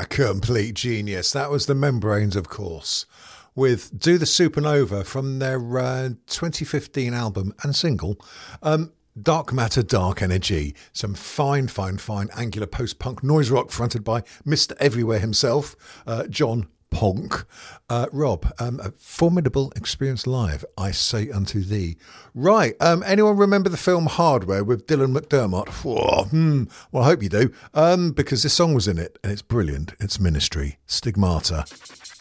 Complete genius. That was the Membranes, of course, with Do the Supernova from their 2015 album and single, Dark Matter, Dark Energy. Some fine angular post-punk noise rock fronted by Mr. Everywhere himself, John Ponk. Rob, a formidable experience live, I say unto thee. Right, anyone remember the film Hardware with Dylan McDermott? Whoa, well, I hope you do, because this song was in it, and it's brilliant. It's Ministry, Stigmata.